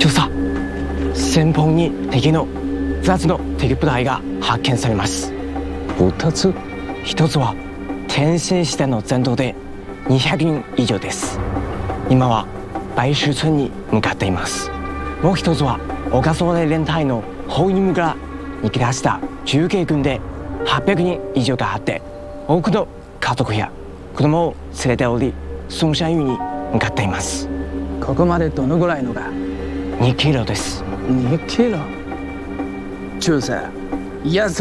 調査前方に敵の2つの敵部隊が発見されます。 2つ。 1つは天津市での戦闘で200人以上です。今は白石村に向かっています。もう1つは小笠原連隊の包囲村に来出した中継軍で800人以上があって多くの家族や子供を連れており孫山湯に向かっています。 ここまでどのぐらいのか。 2キロです。 2キロ。中佐、やつ